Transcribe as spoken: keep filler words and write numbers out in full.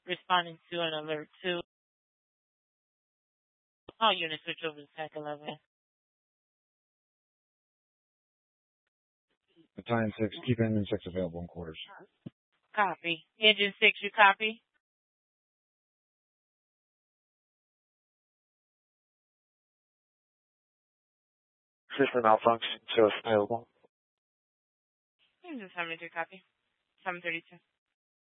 Responding to an alert two. All units switch over to T A C eleven. Battalion six, keep engine six available in quarters. Copy. Engine six, you copy? System malfunction, so it's available. Engine seventy-three, copy. seven thirty-two.